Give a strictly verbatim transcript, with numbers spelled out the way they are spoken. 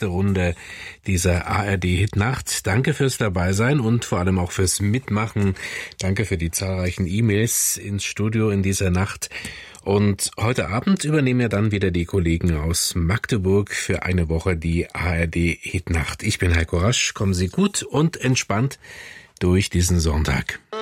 letzte Runde dieser A R D-Hitnacht. Danke fürs Dabeisein und vor allem auch fürs Mitmachen. Danke für die zahlreichen E-Mails ins Studio in dieser Nacht. Und heute Abend übernehmen ja dann wieder die Kollegen aus Magdeburg für eine Woche die A R D-Hitnacht. Ich bin Heiko Rasch. Kommen Sie gut und entspannt durch diesen Sonntag.